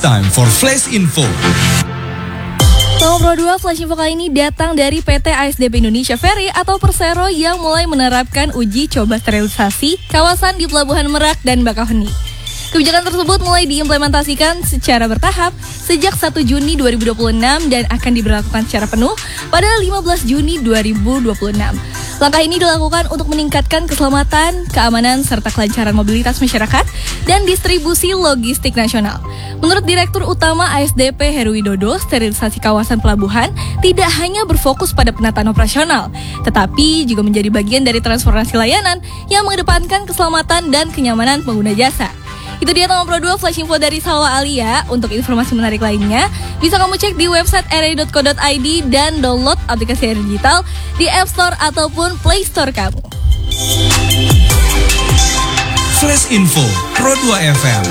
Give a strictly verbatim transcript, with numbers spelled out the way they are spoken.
time for Flash Info. Selama Pro dua, Flash Info kali ini datang dari P T A S D P Indonesia Ferry atau Persero yang mulai menerapkan uji coba sterilisasi kawasan di Pelabuhan Merak dan Bakauheni. Kebijakan tersebut mulai diimplementasikan secara bertahap sejak satu Juni dua ribu dua puluh enam dan akan diberlakukan secara penuh pada lima belas Juni dua ribu dua puluh enam. Langkah ini dilakukan untuk meningkatkan keselamatan, keamanan, serta kelancaran mobilitas masyarakat dan distribusi logistik nasional. Menurut Direktur Utama A S D P Heru Widodo, sterilisasi kawasan pelabuhan tidak hanya berfokus pada penataan operasional, tetapi juga menjadi bagian dari transformasi layanan yang mengedepankan keselamatan dan kenyamanan pengguna jasa. Itu dia Tama Pro dua Flash Info dari Salwa Alia. Untuk informasi menarik lainnya, bisa kamu cek di website r a i dot co dot i d dan download aplikasi R Digital di App Store ataupun Play Store kamu. Flash Info Pro dua F M.